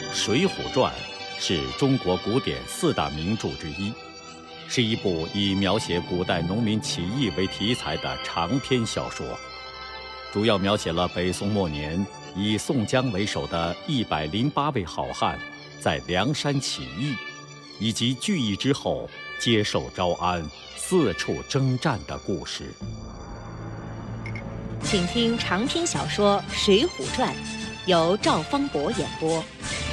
水浒传》是中国古典4大名著之一，是一部以描写古代农民起义为题材的长篇小说，主要描写了北宋末年以宋江为首的108位好汉在梁山起义，以及聚义之后接受招安、四处征战的故事。 请听长篇小说《水浒传》，由赵方博演播。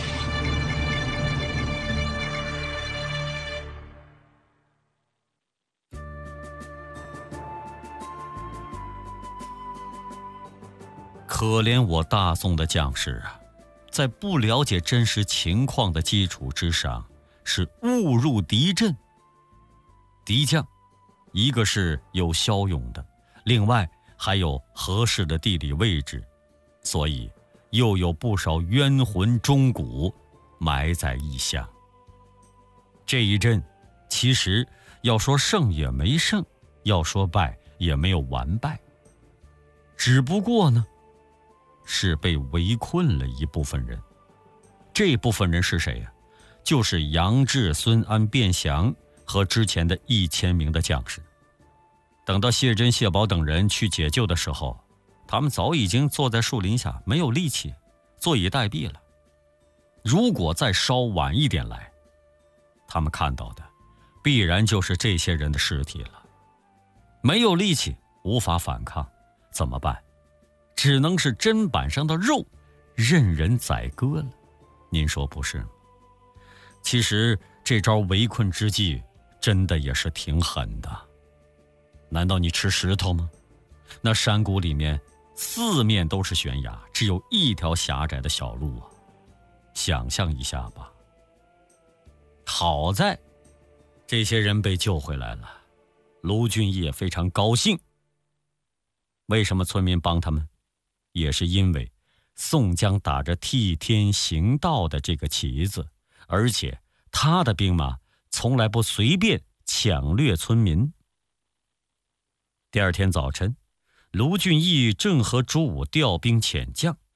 可怜我大宋的将士啊，在不了解真实情况的基础之上，是误入敌阵。敌将，一个是有骁勇的，另外还有合适的地理位置，所以又有不少冤魂钟鼓埋在异乡。这一阵其实要说胜也没胜，要说败也没有完败，只不过呢是被围困了一部分人。这部分人是谁呀？就是杨志、孙安、卞祥和之前的1000名的将士。等到谢珍、谢宝等人去解救的时候，他们早已经坐在树林下，没有力气，坐以待毙了。如果再稍晚一点来，他们看到的必然就是这些人的尸体了。没有力气，无法反抗，怎么办？只能是砧板上的肉，任人宰割了。您说不是吗？其实这招围困之计真的也是挺狠的。难道你吃石头吗？那山谷里面4面都是悬崖，只有一条狭窄的小路啊，想象一下吧。好在这些人被救回来了，卢俊义也非常高兴。为什么村民帮他们？也是因为宋江打着替天行道的这个旗子，而且他的兵马从来不随便抢掠村民。第二天早晨，卢俊义正和朱武调兵遣将，